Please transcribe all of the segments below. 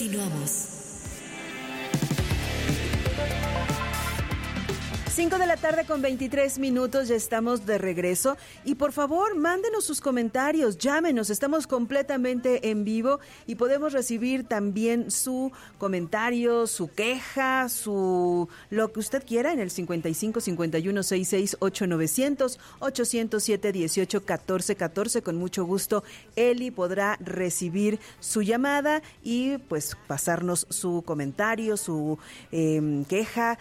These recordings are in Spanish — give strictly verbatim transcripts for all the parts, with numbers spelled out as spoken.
Continuamos. cinco de la tarde con veintitrés minutos, ya estamos de regreso y por favor mándenos sus comentarios, llámenos, estamos completamente en vivo y podemos recibir también su comentario, su queja, su lo que usted quiera en el cincuenta y cinco cincuenta y uno sesenta y seis ocho novecientos ochocientos siete dieciocho catorce catorce. Con mucho gusto Eli podrá recibir su llamada y pues pasarnos su comentario, su eh, queja,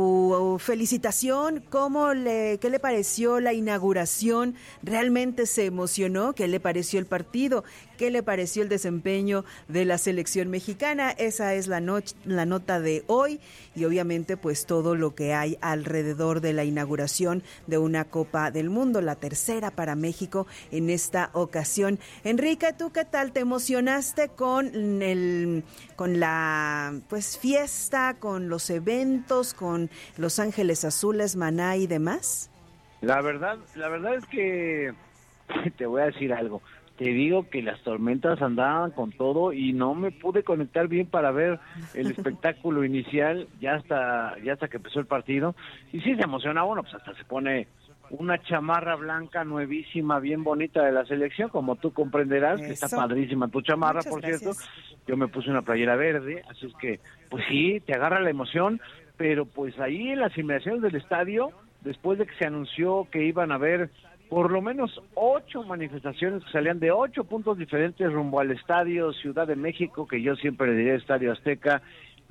su felicitación. ¿Cómo le, qué le pareció la inauguración? ¿Realmente se emocionó? ¿Qué le pareció el partido? ¿Qué le pareció el desempeño de la selección mexicana? Esa es la, no, la nota de hoy y obviamente pues todo lo que hay alrededor de la inauguración de una Copa del Mundo, la tercera para México en esta ocasión. Enrique, ¿tú qué tal? ¿Te emocionaste con el, con la pues fiesta, con los eventos, con Los Ángeles Azules, Maná y demás? La verdad, la verdad es que te voy a decir algo. Te digo que las tormentas andaban con todo y no me pude conectar bien para ver el espectáculo inicial, ya hasta ya hasta que empezó el partido. Y sí se emociona uno, pues hasta se pone una chamarra blanca nuevísima, bien bonita de la selección, como tú comprenderás. Eso. Que está padrísima tu chamarra. Muchas por gracias. Cierto. Yo me puse una playera verde, así es que, pues sí, te agarra la emoción, pero pues ahí en las inmediaciones del estadio, después de que se anunció que iban a haber por lo menos ocho manifestaciones que salían de ocho puntos diferentes rumbo al estadio Ciudad de México, que yo siempre le diré Estadio Azteca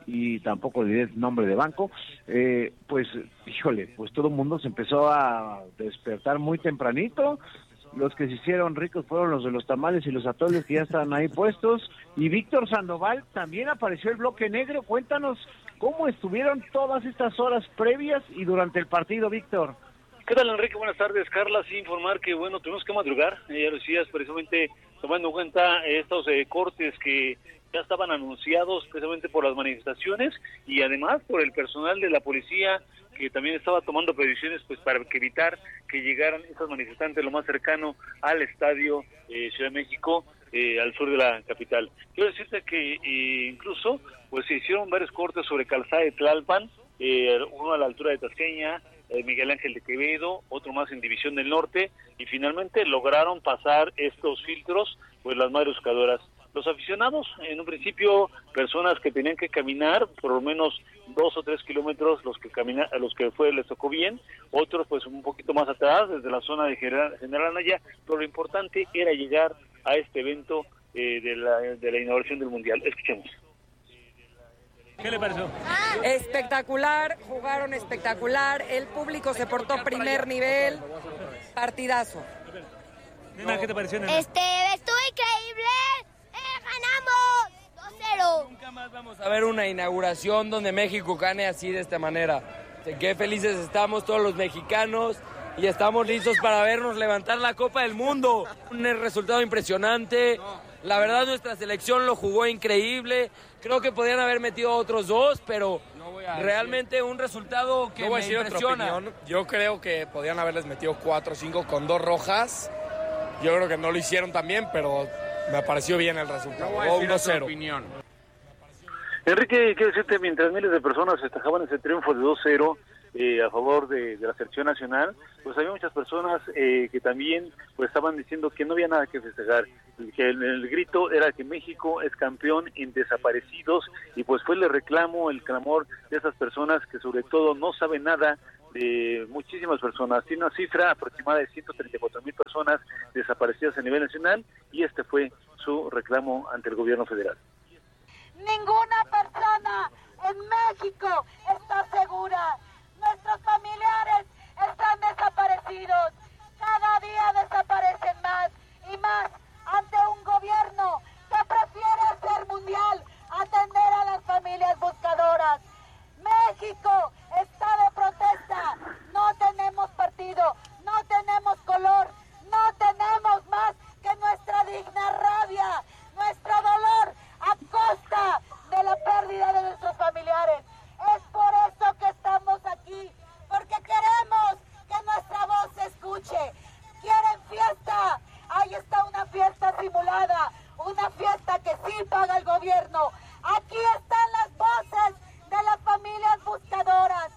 y tampoco le diré el nombre de banco, eh, pues, híjole, pues todo el mundo se empezó a despertar muy tempranito. Los que se hicieron ricos fueron los de los tamales y los atoles que ya estaban ahí puestos, y Víctor Sandoval también apareció el bloque negro. Cuéntanos cómo estuvieron todas estas horas previas y durante el partido, Víctor. ¿Qué tal, Enrique? Buenas tardes, Carla. Sí, informar que, bueno, tuvimos que madrugar, eh, ya lo decías, precisamente tomando en cuenta estos eh, cortes que ya estaban anunciados precisamente por las manifestaciones y además por el personal de la policía que también estaba tomando previsiones pues para evitar que llegaran estos manifestantes lo más cercano al estadio eh, Ciudad de México, eh, al sur de la capital. Quiero decirte que eh, incluso pues se hicieron varios cortes sobre Calzada de Tlalpan, eh, uno a la altura de Tasqueña, eh, Miguel Ángel de Quevedo, otro más en División del Norte, y finalmente lograron pasar estos filtros pues las madres buscadoras. Los aficionados, en un principio, personas que tenían que caminar por lo menos dos o tres kilómetros, los que camina, a los que fue les tocó bien, otros pues un poquito más atrás, desde la zona de General, General Anaya, pero lo importante era llegar a este evento eh, de, la, de la inauguración del Mundial. Escuchemos. ¿Qué le pareció? Espectacular, jugaron espectacular, el público se portó primer nivel, partidazo. Nena, ¿qué te pareció, nena? Este, estuvo increíble. ¡Eh, ganamos! dos cero. Nunca más vamos a ver una inauguración donde México gane así de esta manera. Qué felices estamos todos los mexicanos y estamos listos para vernos levantar la Copa del Mundo. Un resultado impresionante. La verdad, nuestra selección lo jugó increíble. Creo que podían haber metido otros dos, pero no realmente un resultado que no me impresiona. Yo creo que podían haberles metido cuatro o cinco con dos rojas. Yo creo que no lo hicieron tan bien, pero me pareció bien el resultado. No uno cero. Enrique, quiero decirte, mientras miles de personas festejaban ese triunfo de dos cero eh, a favor de, de la selección nacional, pues había muchas personas eh, que también pues estaban diciendo que no había nada que festejar, que el, el grito era que México es campeón en desaparecidos, y pues fue el reclamo, el clamor de esas personas que sobre todo no saben nada de muchísimas personas. Tiene una cifra aproximada de ciento treinta y cuatro mil personas desaparecidas a nivel nacional, y este fue su reclamo ante el gobierno federal. Ninguna persona en México está segura. Nuestros familiares están desaparecidos. Cada día desaparecen más y más ante un gobierno que prefiere hacer mundial, atender a las familias buscadoras. México está de protesta. No tenemos partido, no tenemos color, no tenemos más que nuestra digna rabia, nuestro dolor a costa de la pérdida de nuestros familiares. Es por eso que estamos aquí, porque queremos que nuestra voz se escuche. ¿Quieren fiesta? Ahí está una fiesta simulada, una fiesta que sí paga el gobierno. Aquí están las voces de las familias buscadoras.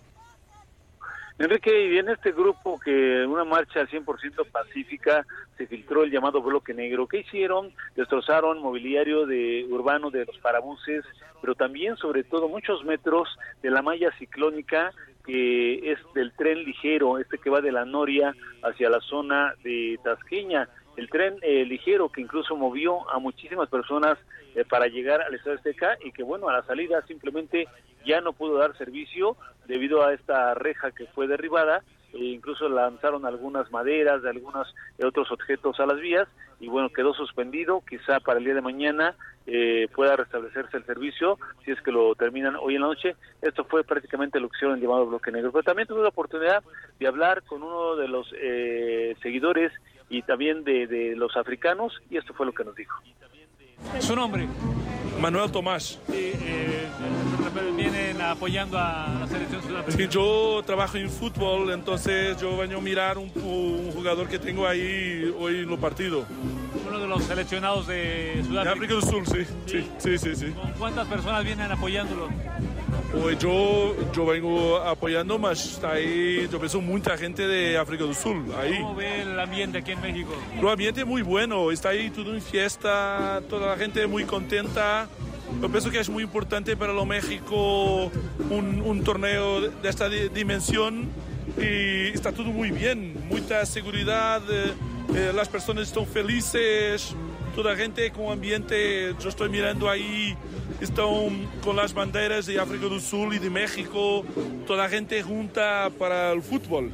Enrique, y en este grupo que una marcha cien por ciento pacífica se filtró el llamado bloque negro. ¿Qué hicieron? Destrozaron mobiliario de urbano de los parabuses, pero también, sobre todo, muchos metros de la malla ciclónica que es del tren ligero, este que va de la Noria hacia la zona de Tasqueña. El tren eh, ligero que incluso movió a muchísimas personas eh, para llegar al Estadio Azteca y que, bueno, a la salida simplemente ya no pudo dar servicio debido a esta reja que fue derribada. E incluso lanzaron algunas maderas de algunos de otros objetos a las vías y, bueno, quedó suspendido. Quizá para el día de mañana eh, pueda restablecerse el servicio si es que lo terminan hoy en la noche. Esto fue prácticamente lo que hicieron el llamado bloque negro, pero también tuve la oportunidad de hablar con uno de los eh, seguidores y también de, de los africanos, y esto fue lo que nos dijo. ¿Su nombre? Manuel Tomás. Sí, eh, vienen apoyando a la selección sudafricana. Sí, yo trabajo en fútbol, entonces yo vengo a mirar un, un jugador que tengo ahí hoy en el partido. Uno de los seleccionados de Sudáfrica. De África del Sur, sí. Sí, sí, sí, sí. ¿Con cuántas personas vienen apoyándolo? Hoy yo, yo vengo apoyando, mas ahí yo pienso mucha gente de África del Sur ahí. ¿Cómo ve el ambiente aquí en México? El ambiente es muy bueno, está ahí todo en fiesta, toda la gente muy contenta. Yo pienso que es muy importante para lo México un, un torneo de esta dimensión y está todo muy bien, mucha seguridad, eh, eh, las personas están felices, toda la gente con ambiente, yo estoy mirando ahí, están con las banderas de África del Sur y de México, toda la gente junta para el fútbol.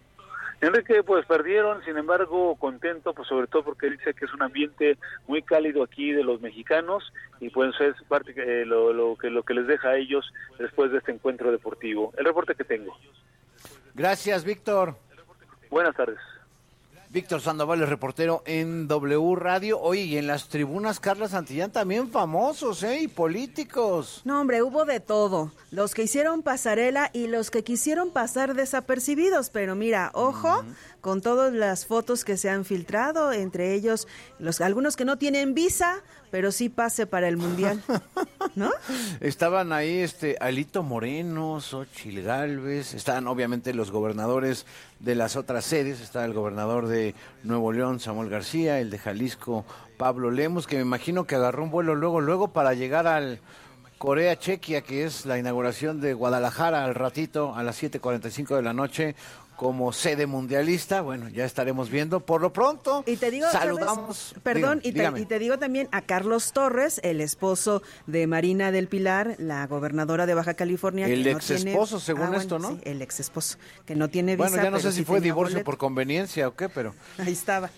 Enrique, pues perdieron, sin embargo, contento, pues sobre todo porque dice que es un ambiente muy cálido aquí de los mexicanos y pues es parte eh, lo, lo que lo que les deja a ellos después de este encuentro deportivo. El reporte que tengo. Gracias, Víctor. Buenas tardes. Víctor Sandoval, el reportero en W Radio. Oye, y en las tribunas, Carla Santillán, también famosos, ¿eh? Y políticos. No, hombre, hubo de todo. Los que hicieron pasarela y los que quisieron pasar desapercibidos. Pero mira, ojo, uh-huh. con todas las fotos que se han filtrado, entre ellos los algunos que no tienen visa, pero sí pase para el Mundial, ¿no? Estaban ahí este Alito Moreno, Xóchitl Gálvez, estaban obviamente los gobernadores de las otras sedes, está el gobernador de Nuevo León, Samuel García, el de Jalisco, Pablo Lemus, que me imagino que agarró un vuelo luego, luego para llegar al Corea-Chequia, que es la inauguración de Guadalajara al ratito, a las siete cuarenta y cinco de la noche, como sede mundialista. Bueno, ya estaremos viendo. Por lo pronto, y te digo, saludamos. ¿sabes? Perdón, y te, y te digo también a Carlos Torres, el esposo de Marina del Pilar, la gobernadora de Baja California. El que ex no tiene... esposo, según ah, esto, bueno, ¿no? Sí, el ex esposo, que no tiene visa. Bueno, ya no sé si sí fue divorcio boleto. por conveniencia o qué, pero... Ahí estaba.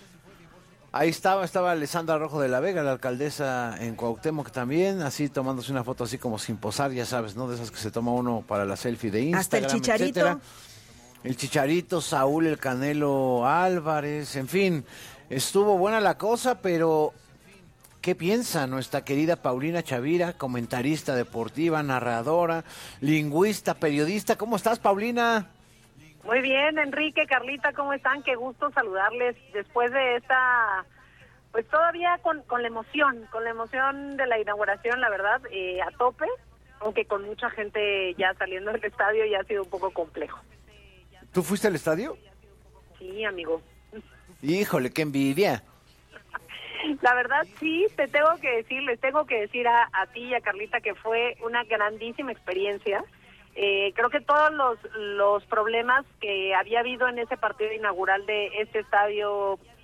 Ahí estaba, estaba Alessandra Rojo de la Vega, la alcaldesa en Cuauhtémoc también, así tomándose una foto así como sin posar, ya sabes, ¿no? De esas que se toma uno para la selfie de Instagram, hasta el Chicharito. Etcétera. El Chicharito, Saúl El Canelo Álvarez, en fin, estuvo buena la cosa, pero ¿qué piensa nuestra querida Paulina Chavira, comentarista deportiva, narradora, lingüista, periodista? ¿Cómo estás, Paulina? Muy bien, Enrique, Carlita, ¿cómo están? Qué gusto saludarles después de esta, pues todavía con, con la emoción, con la emoción de la inauguración, la verdad, eh, a tope, aunque con mucha gente ya saliendo del estadio ya ha sido un poco complejo. ¿Tú fuiste al estadio? Sí, amigo. Híjole, qué envidia. La verdad, sí, te tengo que decir, les tengo que decir a, a ti y a Carlita que fue una grandísima experiencia. Eh, creo que todos los, los problemas que había habido en ese partido inaugural de este estadio